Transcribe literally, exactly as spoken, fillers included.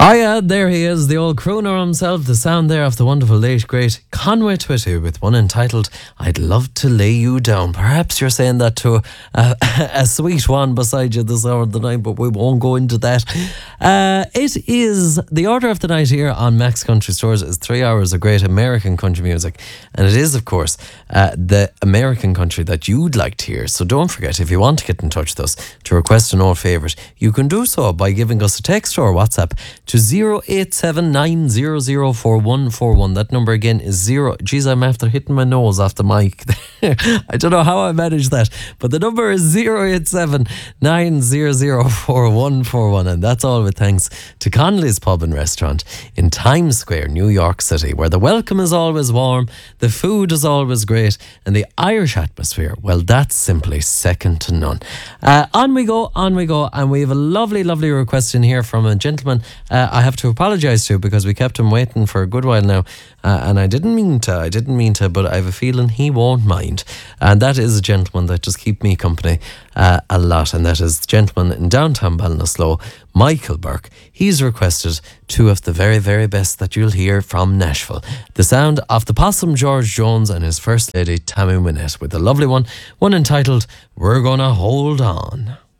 Oh yeah, there he is, the old crooner himself, the sound there of the wonderful late great Conway Twitty with one entitled I'd Love to Lay You Down. Perhaps you're saying that to a, a sweet one beside you this hour of the night, but we won't go into that. Uh, it is the order of the night here on Max Country Stores is three hours of great American country music, and it is of course uh, the American country that you'd like to hear. So don't forget, if you want to get in touch with us to request an old favourite, you can do so by giving us a text or WhatsApp to zero eight seven nine zero zero four one four one. That number again is zero. Geez, I'm after hitting my nose off the mic. I don't know how I managed that, but the number is zero eight seven nine zero zero four one four one, and that's all with thanks to Connolly's Pub and Restaurant in Times Square, New York City, where the welcome is always warm, the food is always great, and the Irish atmosphere, well, that's simply second to none. Uh, on we go, on we go, and we have a lovely, lovely request in here from a gentleman uh, I have to apologise to because we kept him waiting for a good while now, uh, and I didn't mean to, I didn't mean to, but I have a feeling he won't mind. And that is a gentleman that just keep me company uh, a lot, and that is the gentleman in downtown Ballinasloe, Michael Burke. He's requested two of the very, very best that you'll hear from Nashville. The sound of the Possum George Jones and his first lady, Tammy Wynette, with a lovely one, one entitled We're Gonna Hold On.